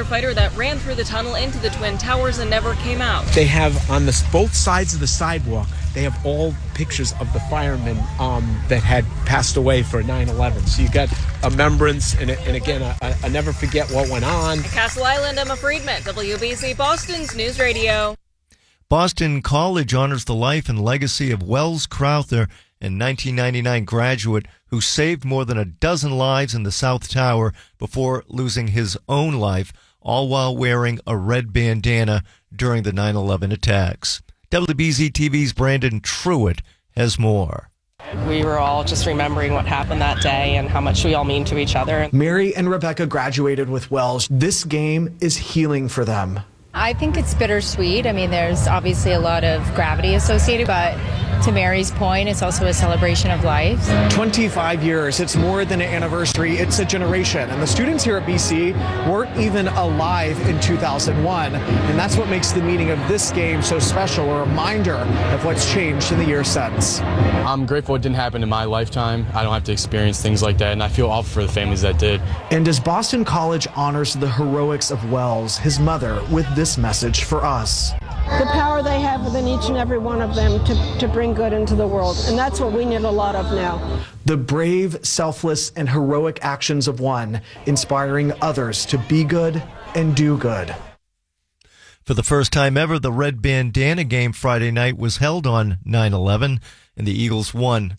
firefighter that ran through the tunnel into the Twin Towers and never came out. They have on both sides of the sidewalk, they have all pictures of the firemen that had passed away for 9/11. So you got a remembrance, and again, I never forget what went on. At Castle Island, Emma Friedman, WBC Boston's News Radio. Boston College honors the life and legacy of Wells Crowther, a 1999 graduate who saved more than a dozen lives in the South Tower before losing his own life, all while wearing a red bandana during the 9/11 attacks. WBZ TV's Brandon Truitt has more. We were all just remembering what happened that day and how much we all mean to each other. Mary and Rebecca graduated with Wells. This game is healing for them. I think it's bittersweet. I mean, there's obviously a lot of gravity associated, but to Mary's point, it's also a celebration of life. 25 years, it's more than an anniversary, it's a generation. And the students here at BC weren't even alive in 2001. And that's what makes the meaning of this game so special, a reminder of what's changed in the years since. I'm grateful it didn't happen in my lifetime. I don't have to experience things like that, and I feel awful for the families that did. And as Boston College honors the heroics of Wells, his mother, with this message for us. The power they have within each and every one of them to bring good into the world. And that's what we need a lot of now. The brave, selfless, and heroic actions of one, inspiring others to be good and do good. For the first time ever, the Red Bandana game Friday night was held on 9/11, and the Eagles won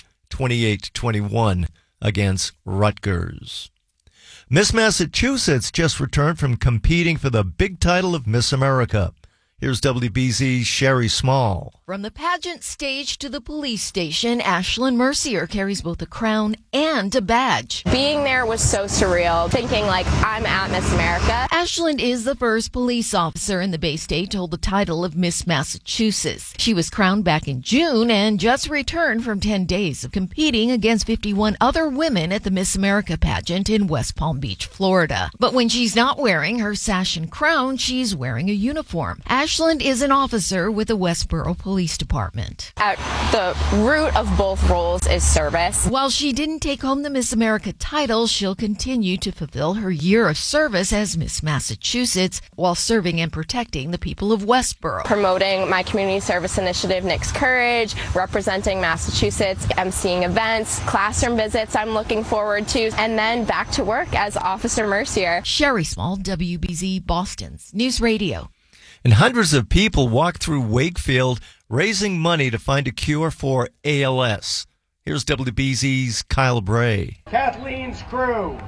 28-21 against Rutgers. Miss Massachusetts just returned from competing for the big title of Miss America. Here's WBZ's Sherry Small. From the pageant stage to the police station, Ashlyn Mercier carries both a crown and a badge. Being there was so surreal, thinking like I'm at Miss America. Ashlyn is the first police officer in the Bay State to hold the title of Miss Massachusetts. She was crowned back in June and just returned from 10 days of competing against 51 other women at the Miss America pageant in West Palm Beach, Florida. But when she's not wearing her sash and crown, she's wearing a uniform. Ashlyn is an officer with the Westboro Police Department. At the root of both roles is service. While she didn't take home the Miss America title, she'll continue to fulfill her year of service as Miss Massachusetts while serving and protecting the people of Westboro. Promoting my community service initiative, Nick's Courage, representing Massachusetts, emceeing events, classroom visits I'm looking forward to, and then back to work as Officer Mercier. Sherry Small, WBZ Boston's News Radio. And hundreds of people walked through Wakefield raising money to find a cure for ALS. Here's WBZ's Kyle Bray. Kathleen's crew.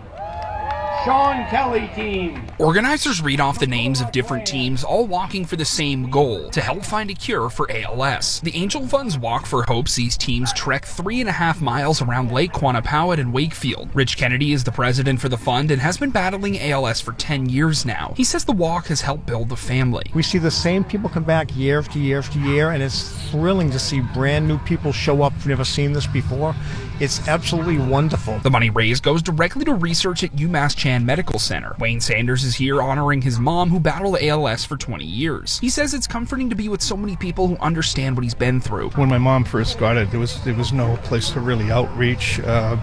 Sean Kelly team. Organizers read off the names of different teams, all walking for the same goal, to help find a cure for ALS. The Angel Funds Walk for Hope sees teams trek 3.5 miles around Lake Quannapowitt and Wakefield. Rich Kennedy is the president for the fund and has been battling ALS for 10 years now. He says the walk has helped build the family. We see the same people come back year after year after year, and it's thrilling to see brand new people show up who've never seen this before. It's absolutely wonderful. The money raised goes directly to research at UMass Chan Medical Center. Wayne Sanders is here honoring his mom who battled ALS for 20 years. He says it's comforting to be with so many people who understand what he's been through. When my mom first got it, there was no place to really outreach,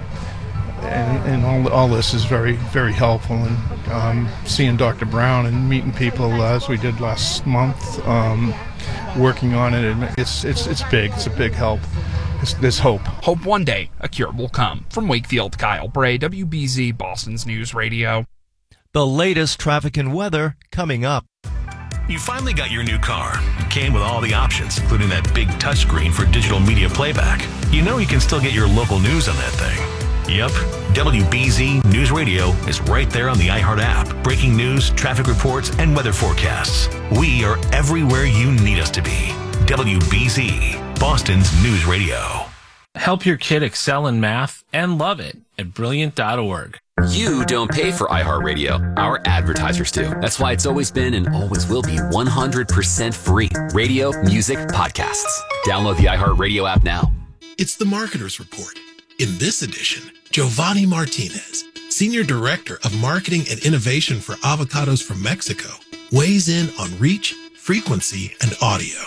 and all this is very, very helpful. And seeing Dr. Brown and meeting people as we did last month, working on it, and it's big. It's a big help. There's hope. Hope one day a cure will come. From Wakefield, Kyle Bray, WBZ Boston's News Radio. The latest traffic and weather coming up. You finally got your new car. It came with all the options, including that big touchscreen for digital media playback. You know you can still get your local news on that thing. Yep, WBZ News Radio is right there on the iHeart app. Breaking news, traffic reports, and weather forecasts. We are everywhere you need us to be. WBZ, Boston's News Radio. Help your kid excel in math and love it at Brilliant.org. You don't pay for iHeartRadio. Our advertisers do. That's why it's always been and always will be 100% free. Radio, music, podcasts. Download the iHeartRadio app now. It's the Marketer's Report. In this edition, Giovanni Martinez, Senior Director of Marketing and Innovation for Avocados from Mexico, weighs in on reach, frequency, and audio.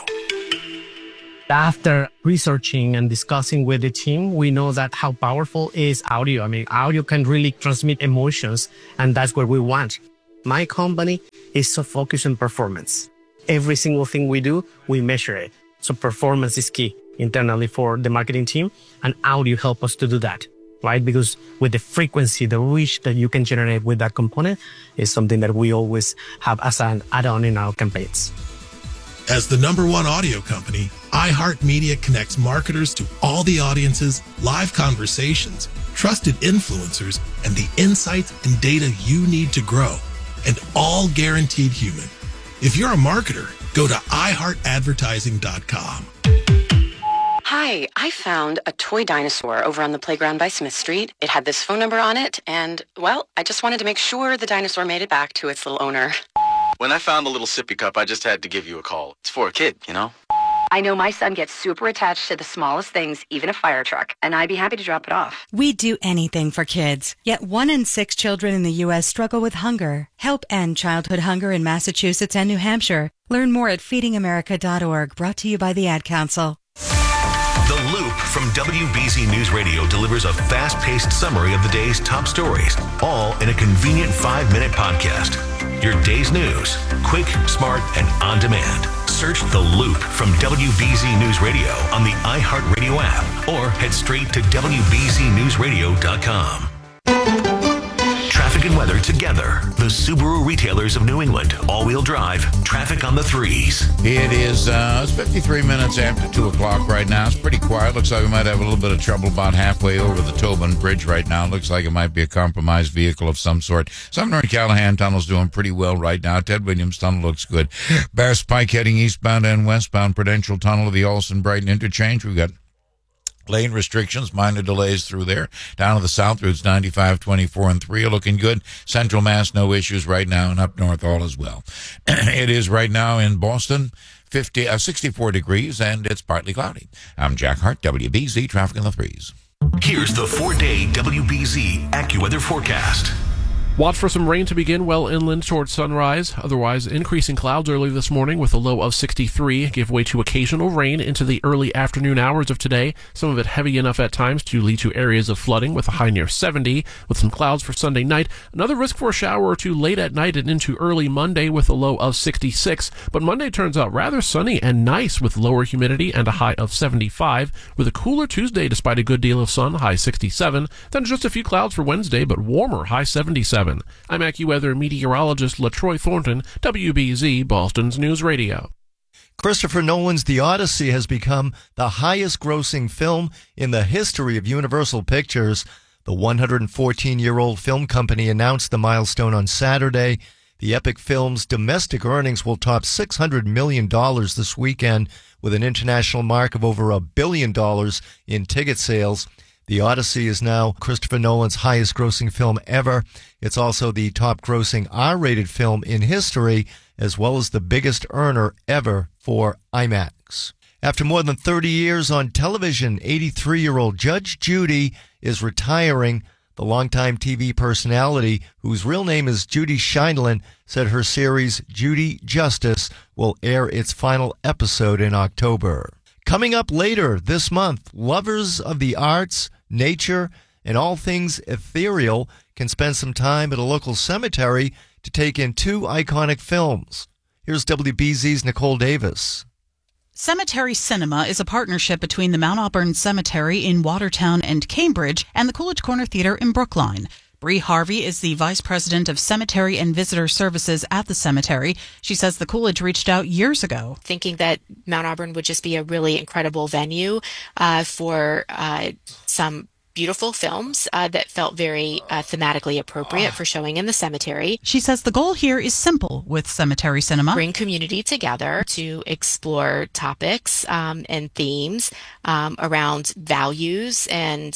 After researching and discussing with the team, we know that how powerful is audio. I mean, audio can really transmit emotions, and that's what we want. My company is so focused on performance. Every single thing we do, we measure it. So performance is key internally for the marketing team, and audio help us to do that, right? Because with the frequency, the reach that you can generate with that component is something that we always have as an add-on in our campaigns. As the #1 audio company, iHeartMedia connects marketers to all the audiences, live conversations, trusted influencers, and the insights and data you need to grow, and all guaranteed human. If you're a marketer, go to iHeartAdvertising.com. Hi, I found a toy dinosaur over on the playground by Smith Street. It had this phone number on it, and, well, I just wanted to make sure the dinosaur made it back to its little owner. When I found the little sippy cup, I just had to give you a call. It's for a kid, you know? I know my son gets super attached to the smallest things, even a fire truck, and I'd be happy to drop it off. We do anything for kids, yet 1 in 6 children in the U.S. struggle with hunger. Help end childhood hunger in Massachusetts and New Hampshire. Learn more at feedingamerica.org, brought to you by the Ad Council. The Loop from WBZ News Radio delivers a fast-paced summary of the day's top stories, all in a convenient 5-minute podcast. Your day's news, quick, smart, and on demand. Search The Loop from WBZ News Radio on the iHeartRadio app or head straight to WBZNewsRadio.com. Traffic and weather together. The Subaru retailers of New England. All-wheel drive. Traffic on the 3s. It is it's 53 minutes after 2 o'clock right now. It's pretty quiet. Looks like we might have a little bit of trouble about halfway over the Tobin Bridge right now. Looks like it might be a compromised vehicle of some sort. Sumner and Callahan Tunnel's doing pretty well right now. Ted Williams Tunnel looks good. Bass Pike heading eastbound and westbound. Prudential Tunnel of the Olson-Brighton interchange. We've got lane restrictions, minor delays through there. Down to the south, routes 95, 24, and 3 are looking good. Central Mass, no issues right now, and up north, all as well. It is right now in Boston, 64 degrees, and it's partly cloudy. I'm Jack Hart, WBZ, traffic on the 3s. Here's the 4-day WBZ AccuWeather forecast. Watch for some rain to begin well inland towards sunrise. Otherwise, increasing clouds early this morning with a low of 63. Give way to occasional rain into the early afternoon hours of today. Some of it heavy enough at times to lead to areas of flooding with a high near 70. With some clouds for Sunday night. Another risk for a shower or two late at night and into early Monday with a low of 66. But Monday turns out rather sunny and nice with lower humidity and a high of 75. With a cooler Tuesday despite a good deal of sun, high 67. Then just a few clouds for Wednesday, but warmer, high 77. I'm AccuWeather meteorologist LaTroy Thornton, WBZ, Boston's News Radio. Christopher Nolan's The Odyssey has become the highest-grossing film in the history of Universal Pictures. The 114-year-old film company announced the milestone on Saturday. The epic film's domestic earnings will top $600 million this weekend, with an international mark of over $1 billion in ticket sales. The Odyssey is now Christopher Nolan's highest-grossing film ever. It's also the top-grossing R-rated film in history, as well as the biggest earner ever for IMAX. After more than 30 years on television, 83-year-old Judge Judy is retiring. The longtime TV personality, whose real name is Judy Sheindlin, said her series Judy Justice will air its final episode in October. Coming up later this month, lovers of the arts, nature, and all things ethereal can spend some time at a local cemetery to take in 2 iconic films. Here's WBZ's Nicole Davis. Cemetery Cinema is a partnership between the Mount Auburn Cemetery in Watertown and Cambridge and the Coolidge Corner Theater in Brookline. Bree Harvey is the Vice President of Cemetery and Visitor Services at the cemetery. She says the Coolidge reached out years ago, thinking that Mount Auburn would just be a really incredible venue for some beautiful films that felt very thematically appropriate for showing in the cemetery. She says the goal here is simple with Cemetery Cinema. Bring community together to explore topics and themes around values and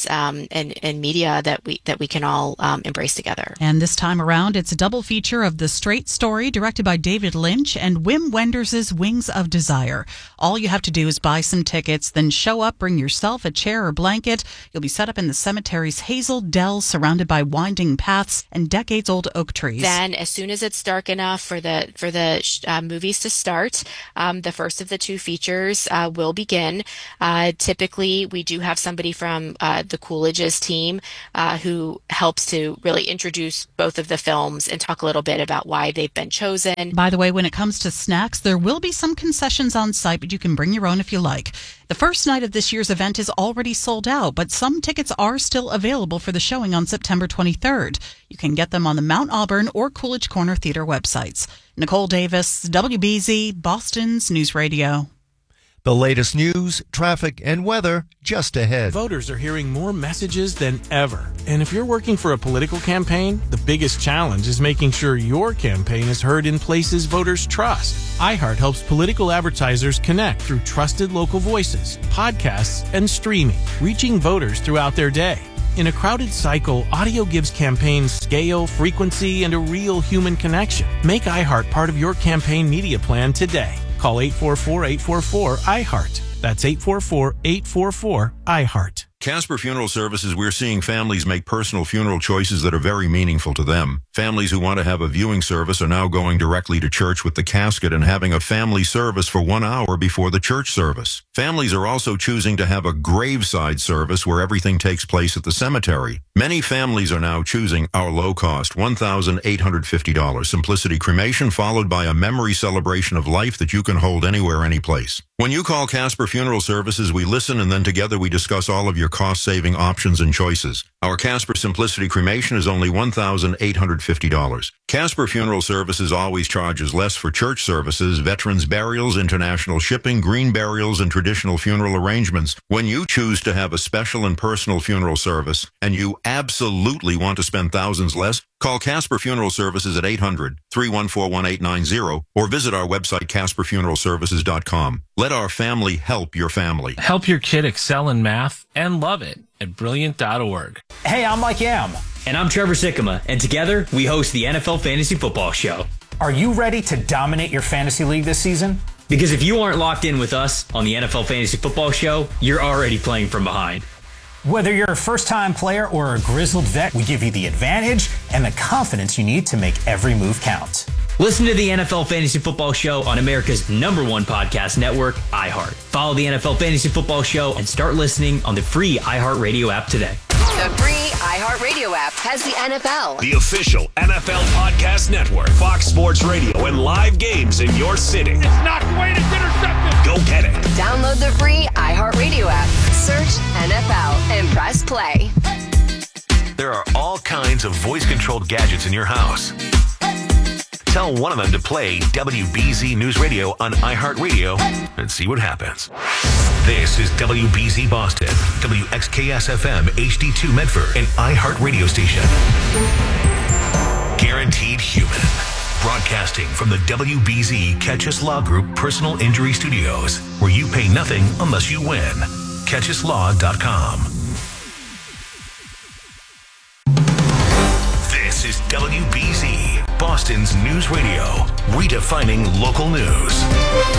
media that we can all embrace together. And this time around, it's a double feature of The Straight Story, directed by David Lynch, and Wim Wenders' Wings of Desire. All you have to do is buy some tickets, then show up, bring yourself a chair or blanket. You'll be set up in in the cemetery's hazel dell surrounded by winding paths and decades-old oak trees. Then, as soon as it's dark enough for the movies to start, the first of the two features will begin. Typically, we do have somebody from the Coolidge's team who helps to really introduce both of the films and talk a little bit about why they've been chosen. By the way, when it comes to snacks, there will be some concessions on site, but you can bring your own if you like. The first night of this year's event is already sold out, but some tickets are still available for the showing on September 23rd. You can get them on the Mount Auburn or Coolidge Corner Theater websites. Nicole Davis, WBZ, Boston's News Radio. The latest news, traffic, and weather just ahead. Voters are hearing more messages than ever. And if you're working for a political campaign, the biggest challenge is making sure your campaign is heard in places voters trust. iHeart helps political advertisers connect through trusted local voices, podcasts, and streaming, reaching voters throughout their day. In a crowded cycle, audio gives campaigns scale, frequency, and a real human connection. Make iHeart part of your campaign media plan today. Call 844-844-iHeart. That's 844-844-iHeart. Casper Funeral Services, we're seeing families make personal funeral choices that are very meaningful to them. Families who want to have a viewing service are now going directly to church with the casket and having a family service for 1 hour before the church service. Families are also choosing to have a graveside service where everything takes place at the cemetery. Many families are now choosing our low-cost $1,850 Simplicity Cremation, followed by a memory celebration of life that you can hold anywhere, anyplace. When you call Casper Funeral Services, we listen and then together we discuss all of your cost-saving options and choices. Our Casper Simplicity Cremation is only $1,850. Casper Funeral Services always charges less for church services, veterans burials, international shipping, green burials, and traditional funeral arrangements. When you choose to have a special and personal funeral service, and you absolutely want to spend thousands less, call Casper Funeral Services at 800-314-1890 or visit our website, CasperFuneralServices.com. Let our family help your family. Help your kid excel in math and love it at Brilliant.org. Hey, I'm Mike Yam. And I'm Trevor Sikkema, and together we host the NFL Fantasy Football Show. Are you ready to dominate your fantasy league this season? Because if you aren't locked in with us on the NFL Fantasy Football Show, you're already playing from behind. Whether you're a first-time player or a grizzled vet, we give you the advantage and the confidence you need to make every move count. Listen to the NFL Fantasy Football Show on America's #1 podcast network, iHeart. Follow the NFL Fantasy Football Show and start listening on the free iHeartRadio app today. The free iHeartRadio app has the NFL, the official NFL podcast network, Fox Sports Radio, and live games in your city. It's knocked away and it's intercepted. Go get it. Download the free iHeartRadio app, search NFL, and press play. There are all kinds of voice-controlled gadgets in your house. Tell one of them to play WBZ News Radio on iHeartRadio and see what happens. This is WBZ Boston, WXKS-FM HD2 Medford, and iHeart Radio Station. Guaranteed Human. Broadcasting from the WBZ Catchus Law Group Personal Injury Studios, where you pay nothing unless you win. CatchusLaw.com. This is WBZ, Boston's News Radio, redefining local news.